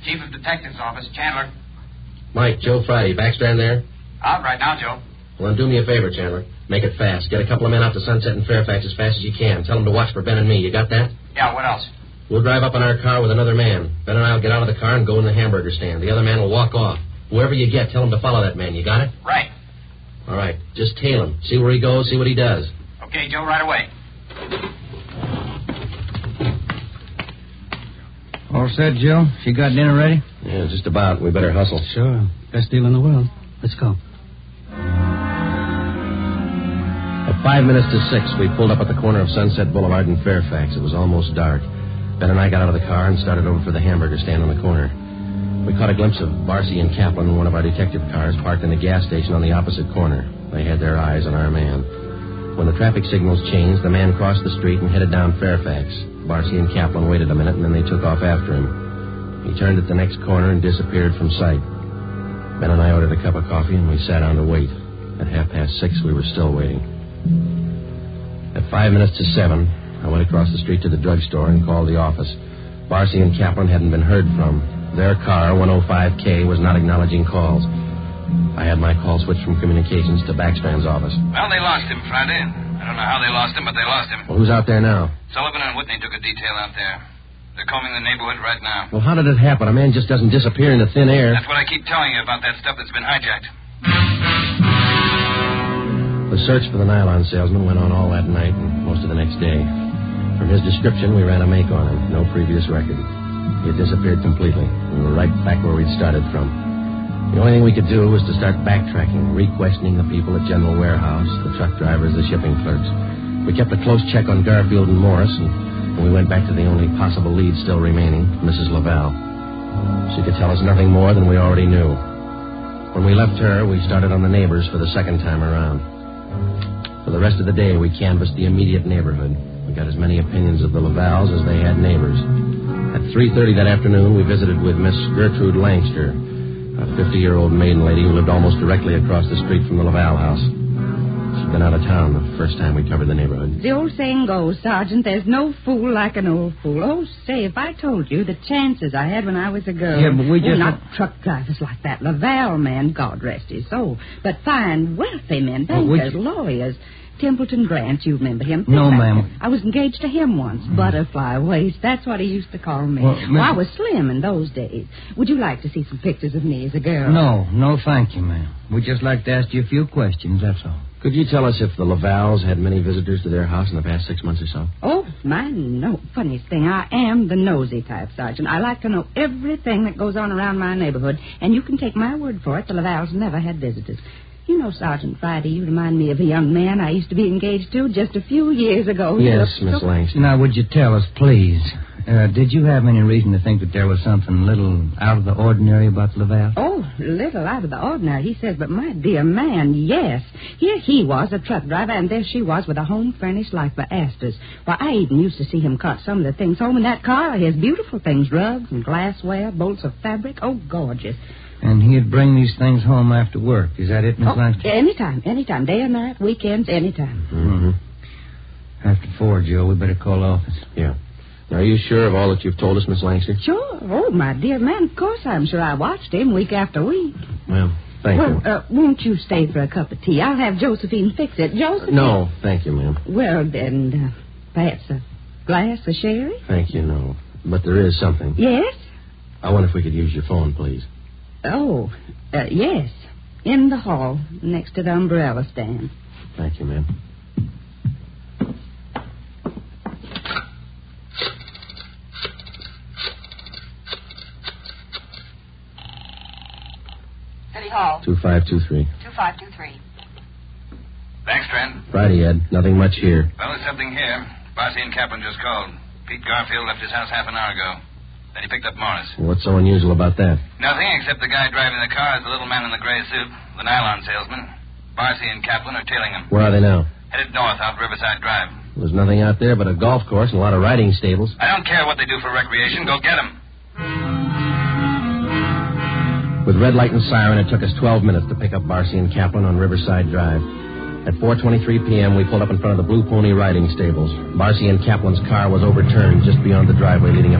Chief of Detectives Office, Chandler. Mike, Joe Friday. Backstrand there? Out right now, Joe. Well, then do me a favor, Chandler. Make it fast. Get a couple of men out to Sunset and Fairfax as fast as you can. Tell them to watch for Ben and me. You got that? Yeah, what else? We'll drive up in our car with another man. Ben and I will get out of the car and go in the hamburger stand. The other man will walk off. Whoever you get, tell him to follow that man. You got it? Right. All right. Just tail him. See where he goes, see what he does. Okay, Joe, right away. All set, Joe? She got dinner ready? Yeah, just about. We better hustle. Sure. Best deal in the world. Let's go. At 5 minutes to 6, we pulled up at the corner of Sunset Boulevard and Fairfax. It was almost dark. Ben and I got out of the car and started over for the hamburger stand on the corner. We caught a glimpse of Barcy and Kaplan in one of our detective cars parked in a gas station on the opposite corner. They had their eyes on our man. When the traffic signals changed, the man crossed the street and headed down Fairfax. Barcy and Kaplan waited a minute, and then they took off after him. He turned at the next corner and disappeared from sight. Ben and I ordered a cup of coffee, and we sat down to wait. At 6:30, we were still waiting. At 5 minutes to 7, I went across the street to the drugstore and called the office. Barcy and Kaplan hadn't been heard from. Their car, 105K, was not acknowledging calls. I had my call switched from communications to Backstrand's office. Well, they lost him Friday. I don't know how they lost him, but they lost him. Well, who's out there now? Sullivan and Whitney took a detail out there. They're combing the neighborhood right now. Well, how did it happen? A man just doesn't disappear into thin air. That's what I keep telling you about that stuff that's been hijacked. The search for the nylon salesman went on all that night and most of the next day. From his description, we ran a make on him. No previous record. He had disappeared completely. We were right back where we'd started from. The only thing we could do was to start backtracking, re-questioning the people at General Warehouse, the truck drivers, the shipping clerks. We kept a close check on Garfield and Morris, and we went back to the only possible lead still remaining, Mrs. Laval. She could tell us nothing more than we already knew. When we left her, we started on the neighbors for the second time around. For the rest of the day, we canvassed the immediate neighborhood. We got as many opinions of the Lavals as they had neighbors. At 3:30 that afternoon, we visited with Miss Gertrude Langster, a 50-year-old maiden lady who lived almost directly across the street from the Laval house. She'd been out of town the first time we covered the neighborhood. The old saying goes, Sergeant, there's no fool like an old fool. Oh, say, if I told you the chances I had when I was a girl. Yeah, but we just... not truck drivers like that. Laval man, God rest his soul. But fine, wealthy men, bankers, lawyers. Templeton Grant, you remember him? No, ma'am. I was engaged to him once. Butterfly waist. That's what he used to call me. Well, I was slim in those days. Would you like to see some pictures of me as a girl? No, thank you, ma'am. We'd just like to ask you a few questions, that's all. Could you tell us if the Lavals had many visitors to their house in the past 6 months or so? Oh, no. Funniest thing, I am the nosy type, Sergeant. I like to know everything that goes on around my neighborhood, and you can take my word for it, the Lavals never had visitors. You know, Sergeant Friday, you remind me of a young man I used to be engaged to just a few years ago. Yes, Miss Langston. Now, would you tell us, please, did you have any reason to think that there was something a little out of the ordinary about Laval? Oh, little out of the ordinary, he says, but my dear man, yes. Here he was, a truck driver, and there she was with a home furnished like the Astors. Why, I even used to see him cart some of the things home in that car. His beautiful things, rugs and glassware, bolts of fabric. Oh, gorgeous. And he'd bring these things home after work. Is that it, Miss Langston? Anytime. Day or night, weekends, anytime. Mm-hmm. After 4, Joe, we better call office. Yeah. Now, are you sure of all that you've told us, Miss Langston? Sure. Oh, my dear man, of course I'm sure. I watched him week after week. Well, thank you. Won't you stay for a cup of tea? I'll have Josephine fix it. Josephine? No, thank you, ma'am. Well, then, perhaps a glass of sherry? Thank you, no. But there is something. Yes? I wonder if we could use your phone, please. Oh, yes. In the hall, next to the umbrella stand. Thank you, ma'am. City Hall. 2523. 2523. Backstrand. Friday, Ed. Nothing much here. Well, there's something here. Barcy and Kaplan just called. Pete Garfield left his house half an hour ago. Then he picked up Morris. What's so unusual about that? Nothing, except the guy driving the car is the little man in the gray suit, the nylon salesman. Barcy and Kaplan are tailing him. Where are they now? Headed north out Riverside Drive. There's nothing out there but a golf course and a lot of riding stables. I don't care what they do for recreation. Go get them. With red light and siren, it took us 12 minutes to pick up Barcy and Kaplan on Riverside Drive. At 4:23 p.m., we pulled up in front of the Blue Pony riding stables. Barcy and Kaplan's car was overturned just beyond the driveway leading up